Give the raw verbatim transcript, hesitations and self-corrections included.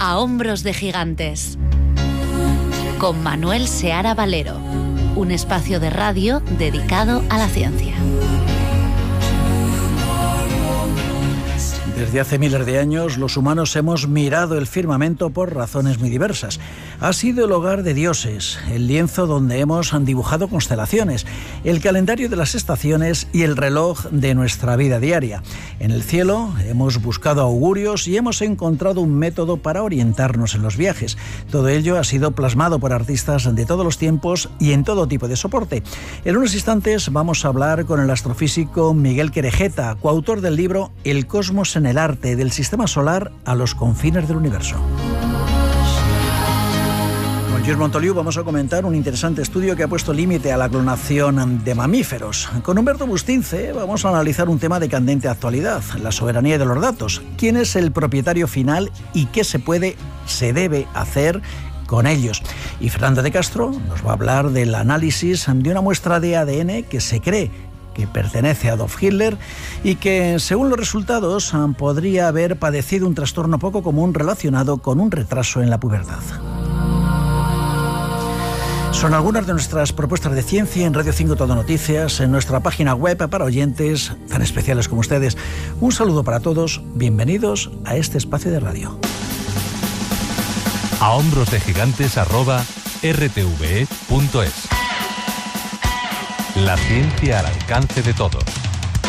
A hombros de gigantes, con Manuel Seara Valero, un espacio de radio dedicado a la ciencia. Desde hace miles de años, los humanos hemos mirado el firmamento por razones muy diversas. Ha sido el hogar de dioses, el lienzo donde hemos dibujado constelaciones, el calendario de las estaciones y el reloj de nuestra vida diaria. En el cielo hemos buscado augurios y hemos encontrado un método para orientarnos en los viajes. Todo ello ha sido plasmado por artistas de todos los tiempos y en todo tipo de soporte. En unos instantes vamos a hablar con el astrofísico Miguel Querejeta, coautor del libro El cosmos en el arte, del sistema solar a los confines del universo. Con Lluís Montoliu vamos a comentar un interesante estudio que ha puesto límite a la clonación de mamíferos. Con Humberto Bustince vamos a analizar un tema de candente actualidad, la soberanía de los datos. ¿Quién es el propietario final y qué se puede, se debe hacer con ellos? Y Fernando de Castro nos va a hablar del análisis de una muestra de A D N que se cree que pertenece a Adolf Hitler y que, según los resultados, podría haber padecido un trastorno poco común relacionado con un retraso en la pubertad. Son algunas de nuestras propuestas de ciencia en Radio cinco Todo Noticias, en nuestra página web para oyentes tan especiales como ustedes. Un saludo para todos, bienvenidos a este espacio de radio. A hombros de gigantes arroba r t v e punto es. La ciencia al alcance de todos.